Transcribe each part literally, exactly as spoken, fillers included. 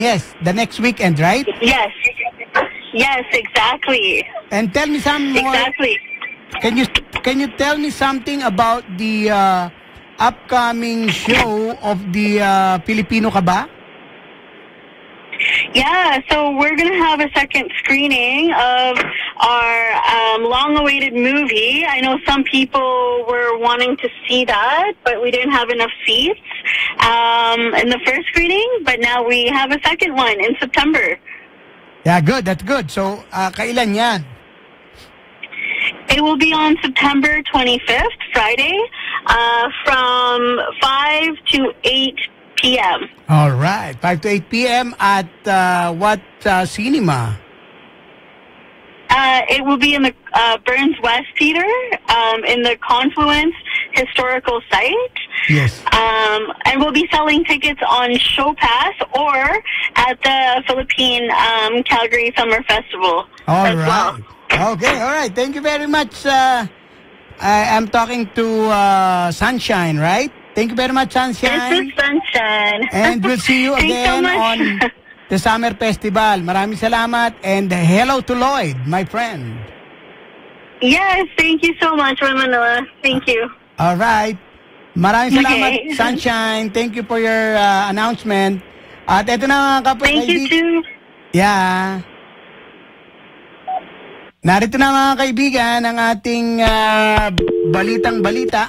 Yes, the next weekend, right? Yes. Yes, exactly. And tell me some more. Exactly. Can you can you tell me something about the uh, upcoming show of the uh, Filipino Ka Ba? Yeah, so we're going to have a second screening of our um, long-awaited movie. I know some people were wanting to see that, but we didn't have enough seats um, in the first screening, but now we have a second one in September. Yeah, good. That's good. So, uh, kailan yan? It will be on September twenty-fifth, Friday, uh, from five to eight p m All right, five to eight p m at uh, what uh, cinema? Uh, it will be in the uh, Burns West Theater, um, in the Confluence Historical Site. Yes. Um, and we'll be selling tickets on ShowPass or at the Philippine um, Calgary Summer Festival All as right. well. Okay, all right. Thank you very much. Uh, I am talking to uh, Sunshine, right? Thank you very much, Sunshine. This is Sunshine. And we'll see you Thanks so again much. on the Summer Festival. Maraming salamat and hello to Lloyd, my friend. Yes, thank you so much, Manila. Thank you. All right. Maraming salamat, Okay. Sunshine. Thank you for your uh, announcement. At eto na mga kapwa. Thank you too. Yeah. Narito na mga kaibigan ang ating uh, balitang balita.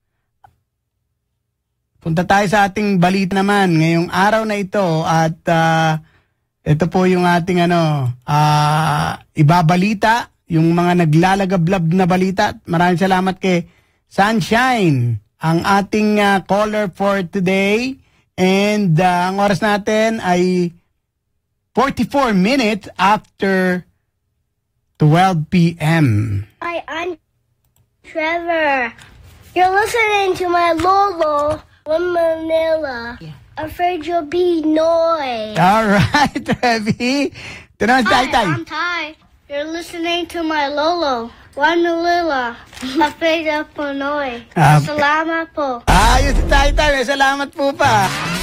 Punta tayo sa ating balita naman ngayong araw na ito at uh, ito po yung ating ano, uh, ibabalita, yung mga naglalagablab na balita. Maraming salamat kay Sunshine, ang ating uh, caller for today. And uh, ang oras natin ay forty-four minutes after twelve p m Hi, I'm Trevor. You're listening to my Lolo from Manila. Yeah. Afraid you'll be noise. All right, Trevi. Ito naman si Hi, Tay. I'm Ty. You're listening to my Lolo. One Manila. Afraid of Pinoy. Ah, Salamat po. Ayos si Tay Tay. Salamat po pa.